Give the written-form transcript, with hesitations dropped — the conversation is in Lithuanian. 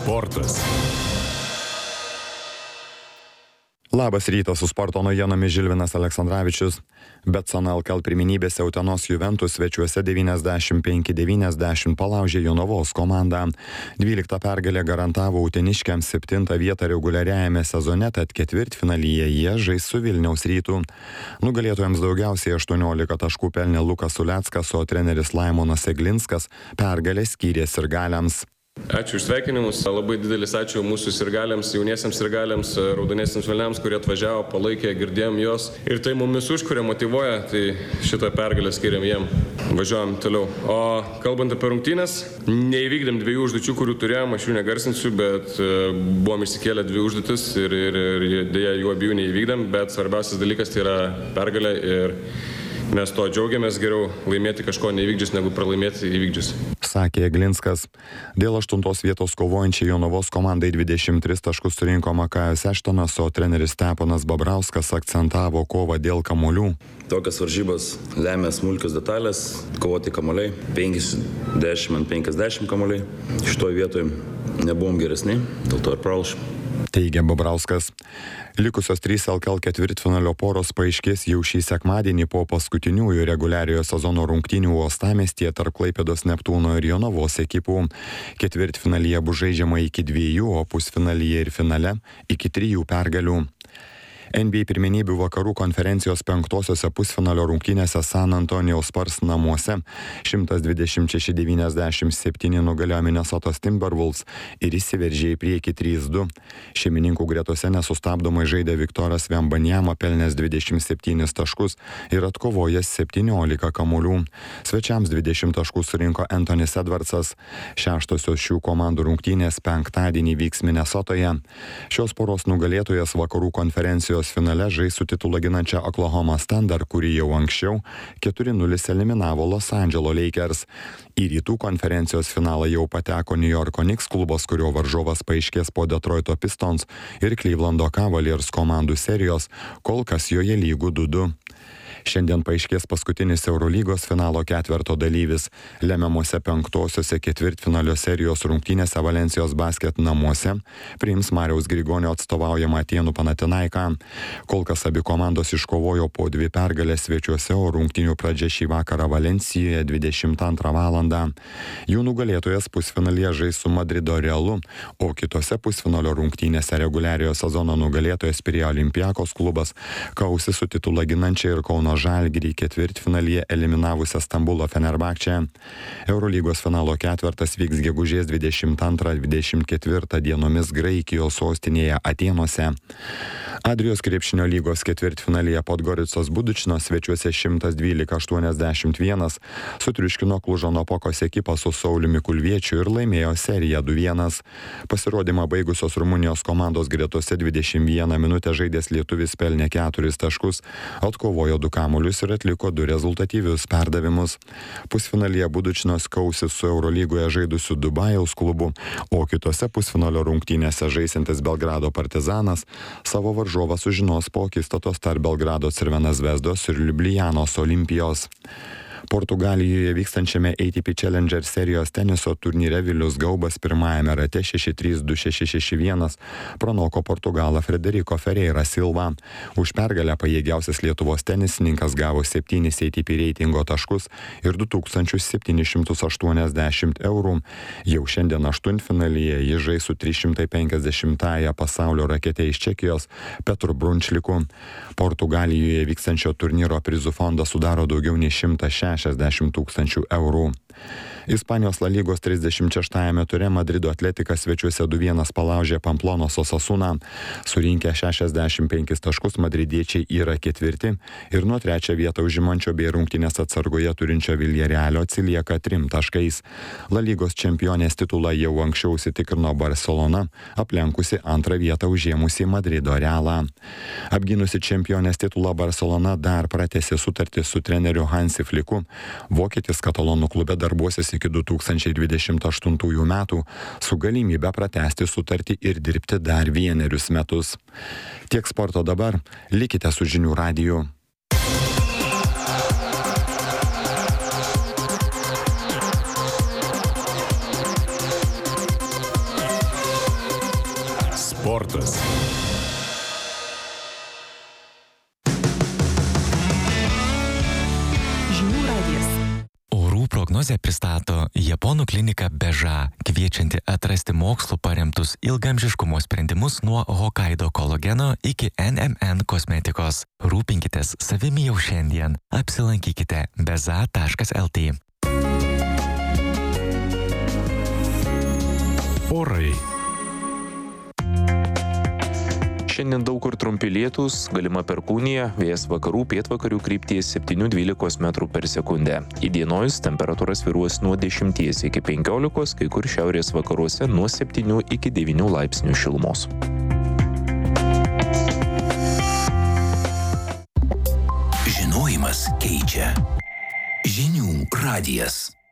Sportas. Labas rytas, su sporto naujienomis Žilvinas Aleksandravičius. Betson LKL pirmenybėse Utenos Juventus svečiuose 95-90 palaužė Jonavos komandą. 12 pergalę garantavo uteniškiams 7 vietą reguliariajame sezone, tad ketvirtfinalyje jie žais su Vilniaus Rytu. Nugalėtojams daugiausiai 18 taškų pelnė Lukas Uleckas, o treneris Laimonas Eglinskas pergalę skyrė sirgaliams. Ačiū už sveikinimus, labai didelis ačiū mūsų sirgaliams, jauniesiams sirgaliams, raudoniesiams velniams, kurie atvažiavo, palaikė, girdėjom jos ir tai mumis užkuria, motyvuoja, tai šitą pergalę skiriam jiem. Važiuojam toliau. O kalbant apie rungtynes, neįvykdėm 2 užduočių, kurių turėjom, aš jų negarsinsiu, bet buvom išsikėlę 2 užduotis ir dėja jų abiejų neįvykdėm, bet svarbiausias dalykas tai yra pergalė ir mes to džiaugiamės, geriau laimėti kažko neįvykdžius, negu pralaimėti įvykdžius. Sakė Eglinskas. Dėl 8 vietos kovojančiai Jonavos komandai 23 taškus surinko Makajus Eštonas, o treneris Steponas Babrauskas akcentavo kovą dėl kamuolių. Tokias varžybas lemia smulkios detalės, kovoti kamuoliai, 50-50 kamuoliai. Šitoj vietoj nebuvom geresni, dėl to ir pralašėm. Teigia Babrauskas. Likusios 3 LKL ketvirtfinalio poros paaiškės jau šį sekmadienį po paskutiniųjų reguliariojo sezono rungtynių uostamiestyje tarp Klaipėdos Neptūno ir Jonavos ekipų. Ketvirtfinalyje bus žaidžiama iki 2, o pusfinalyje ir finale iki 3 pergalių. NBA pirmenybių vakarų konferencijos 5-osiose pusfinalio rungtynėse San Antonijaus Spurs namuose 126-97 nugalėjo Minnesotos Timberwolves ir įsiveržė į priekį 3-2. Šeimininkų gretose nesustabdomai žaidė Viktoras Wembanyama, pelnęs 27 taškus ir atkovojęs 17 kamuolių. Svečiams 20 taškų surinko Antonis Edwardsas. 6-osios šių komandų rungtynės penktadienį vyks Minnesotoje. Šios poros nugalėtojas vakarų konferencijos finale žais su titulą ginančia Oklahoma Thunder, kuri jau anksčiau 4-0 eliminavo Los Andželo Lakers. Į rytų konferencijos finalą jau pateko New Yorko Knicks klubas, kurio varžovas paaiškės po Detroito Pistons ir Clevelando Cavaliers komandų serijos, kol kas joje lygų 2-2. Šiandien paaiškės paskutinis Eurolygos finalo ketverto dalyvis. Lemiamuose 5-osiose ketvirtfinalio serijos rungtynėse Valensijos Basket namuose priims Mariaus Grigonio atstovaujamą Atėnų Panatinaiką. Kol kas abi komandos iškovojo po 2 pergalės svečiuose, o rungtynių pradžia šį vakarą Valensijoje 22 valandą. Jų nugalėtojas pusfinalyje žais su Madrido Realu, o kitose pusfinalio rungtynėse reguliariojo sezono nugalėtojas Pirėjo Olympiakos klubas kausis su titulą ginančia ir Kauno Žalgirį ketvirtfinalyje eliminavusią Stambulo Fenerbahčę. Eurolygos finalo ketvertas vyks gegužės 22-24 dienomis Graikijos sostinėje Atėnuose. Adrijos krepšinio lygos ketvirtfinalyje Podgoricos Budučnos svečiuose 112-81 sutriuškino Klužo Napokos ekipą su Sauliumi Kulviečiu ir laimėjo seriją 2-1. Pasirodymą baigusios Rumunijos komandos gretose 21 minutę žaidęs lietuvis pelnė 4 taškus, atkovojo 2 kamuolius ir atliko 2 rezultatyvius perdavimus. Pusfinalyje Budučnos kausis su Eurolygoje žaidusiu Dubajaus klubu, o kitose pusfinalio rungtynėse žaisintis Belgrado Partizanas savo varžovą sužinos po akistatos tarp Belgrado Crvena Zvezdos ir Liublianos Olimpijos. Portugalijoje vykstančiame ATP Challenger serijos teniso turnyre Vilius Gaubas pirmajame rate 6-3-2-6-6-1 pranoko Portugalą Frederico Ferreira Silva. Už pergalę pajėgiausias Lietuvos tenisininkas gavo 7 ATP reitingo taškus ir 2780 eurų. Jau šiandien aštuntfinalyje jis žais su 350-ąją pasaulio rakete iš Čekijos Petru Brunčliku. Portugalijoje vykstančio turnyro prizų fondą sudaro daugiau nei 160 000 eurų. Ispanijos La Lygos 36-ame ture Madrido Atletikas svečiuose 2-1 palaužė Pamplonos Osasuną. Surinkę 65 taškus madridiečiai yra 4 ir nuo 3 vietą užimančio bei rungtynės atsargoje turinčio Villarrealio atsilieka 3 taškais. La Lygos čempionės titulą jau anksčiau užsitikrino Barcelona, aplenkusi 2 vietą užėmusi Madrido Realą. Apgynusi čempionės titulą Barcelona dar pratęsė sutartį su treneriu Hansi Flicku. Vokietis katalonų klube darbuosis iki 2028 metų su galimybe pratęsti sutartį ir dirbti dar 1 metus. Tiek sporto dabar, likite su Žinių radiju. Sportas. Žinių radijas. Orų prognozę pristato Japonų klinika Beža, kviečianti atrasti mokslu paremtus ilgaamžiškumo sprendimus nuo Hokkaido kolageno iki NMN kosmetikos. Rūpinkitės savimi jau šiandien. Apsilankykite beza.lt. Orai. Šiandien daug kur trumpi lietūs, galima perkūnija, vėjas vakarų pietvakarių krypties 7–12 metrų per sekundę. Įdienojus temperatūra svyruos nuo 10 iki 15, kai kur šiaurės vakaruose nuo 7 iki 9 laipsnių šilumos. Žinojimas keičia. Žinių radijas.